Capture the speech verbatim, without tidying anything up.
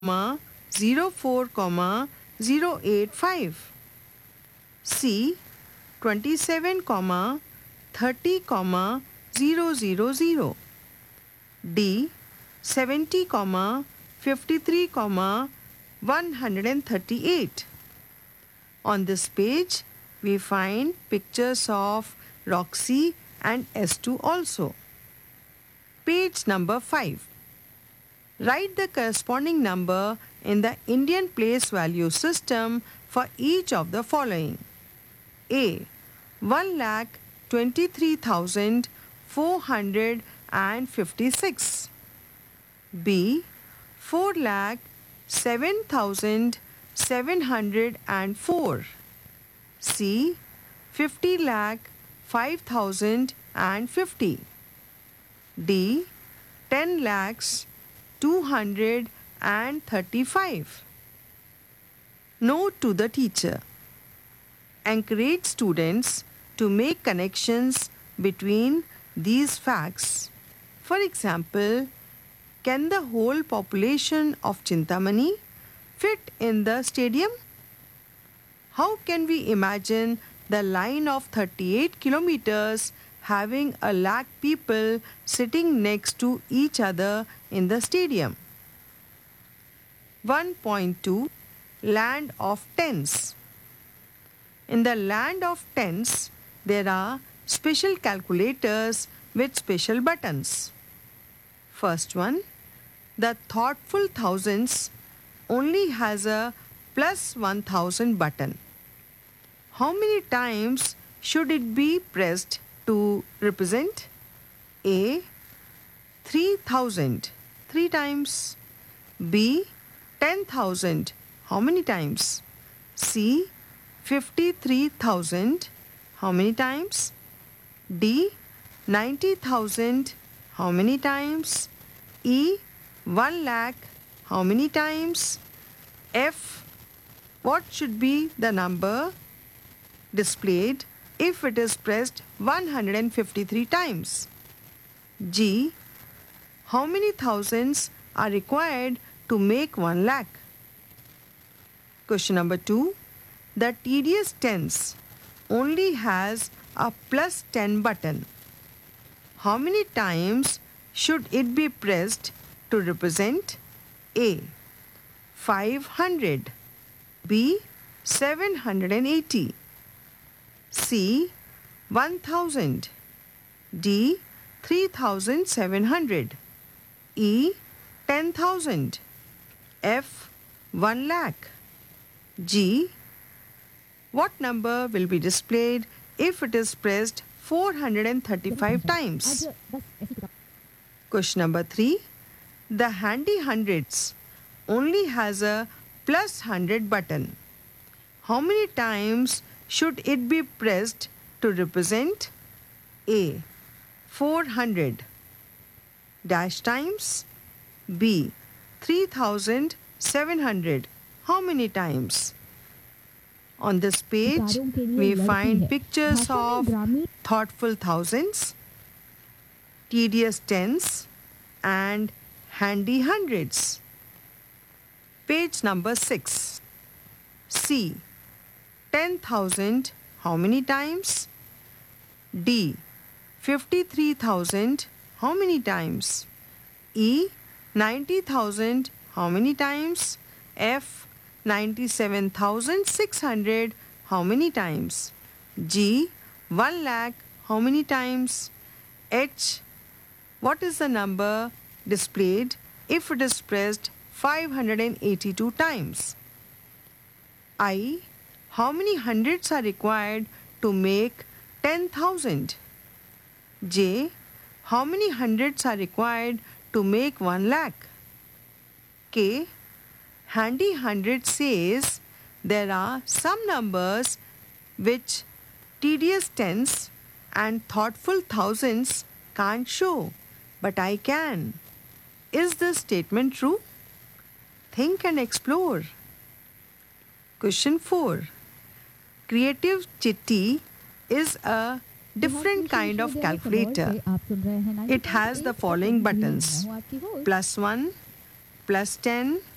zero four, zero eight five. C. twenty-seven, thirty, zero zero zero. D. seventy, fifty-three, one hundred thirty-eight. On this page, we find pictures of Roxy and S two also. Page number five. Write the corresponding number in the Indian place value system for each of the following. A. one lakh twenty-three thousand four hundred fifty-six. B. four lakh seven thousand seven hundred four. C. fifty lakh five thousand fifty. D. ten lakhs two hundred thirty-five. Note to the teacher. Encourage students to make connections between these facts. For example, can the whole population of Chintamani fit in the stadium? How can we imagine the line of thirty-eight kilometers having a lakh people sitting next to each other in the stadium? one point two. Land of tens. In the land of tens, there are special calculators with special buttons. First one, the thoughtful thousands only has a plus one thousand button. How many times should it be pressed to represent? A. three thousand, three times. B. ten thousand, how many times? C. fifty-three thousand, how many times? D. ninety thousand, how many times? E. one lakh, how many times? F. What should be the number displayed if it is pressed one hundred fifty-three times? G. How many thousands are required to make one lakh? Question number two. The tedious tens only has a plus ten button. How many times should it be pressed to represent? A. five hundred. B. seven hundred eighty. C. one thousand. D. three thousand seven hundred. E. ten thousand. F. one lakh. G. What number will be displayed if it is pressed four hundred thirty-five times? Question number three. The handy hundreds only has a plus one hundred button. How many times should it be pressed to represent? A. four hundred. Dash times. B. three thousand seven hundred. How many times? On this page, we find pictures of thoughtful thousands, tedious tens, and handy hundreds. Page number six. C. ten thousand, how many times? D. fifty-three thousand, how many times? E. ninety thousand, how many times? F. ninety-seven thousand six hundred, how many times? G. one lakh, how many times? H. What is the number displayed if it is pressed five hundred eighty-two times? I. How many hundreds are required to make ten thousand? J. How many hundreds are required to make one lakh? K. Handy hundred says there are some numbers which tedious tens and thoughtful thousands can't show, but I can. Is this statement true? Think and explore. Question four. Creative Chitti is a different kind of calculator. It has the following buttons: plus one, plus ten,